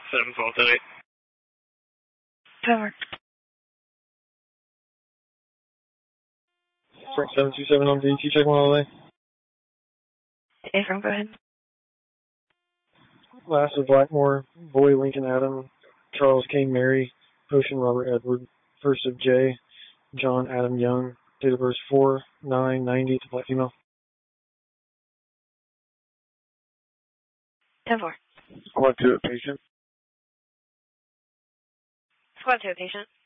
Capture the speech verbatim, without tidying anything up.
seven twelve ten eight. Over. Frank seven two seven on D T, check one all day. April, go ahead. Last is Blackmore, Boy, Lincoln, Adam, Charles, Kane, Mary, Potion, Robert, Edward, first of J, John, Adam, Young, date of birth four nine ninety to black female. ten four. Squad two at patient. Squad two, patient.